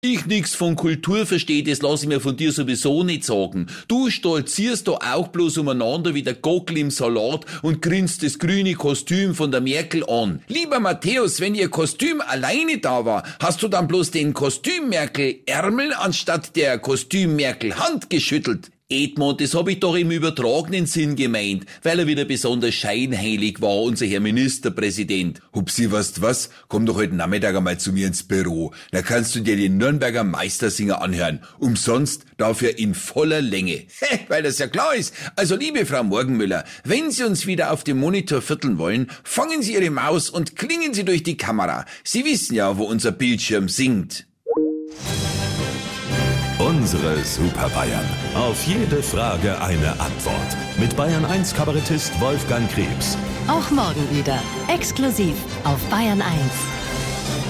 Ich nix von Kultur verstehe, das lass ich mir von dir sowieso nicht sagen. Du stolzierst da auch bloß umeinander wie der Gockel im Salat und grinst das grüne Kostüm von der Merkel an. Lieber Matthäus, wenn ihr Kostüm alleine da war, hast du dann bloß den Kostüm-Merkel Ärmel anstatt der Kostüm-Merkel Hand geschüttelt. Edmund, das hab ich doch im übertragenen Sinn gemeint, weil er wieder besonders scheinheilig war, unser Herr Ministerpräsident. Hupsi, weißt was? Komm doch heute Nachmittag einmal zu mir ins Büro. Da kannst du dir den Nürnberger Meistersinger anhören. Umsonst, dafür in voller Länge. Weil das ja klar ist. Also liebe Frau Morgenmüller, wenn Sie uns wieder auf dem Monitor vierteln wollen, fangen Sie Ihre Maus und klingen Sie durch die Kamera. Sie wissen ja, wo unser Bildschirm singt. Unsere Super Bayern. Auf jede Frage eine Antwort. Mit Bayern 1 Kabarettist Wolfgang Krebs. Auch morgen wieder. Exklusiv auf Bayern 1.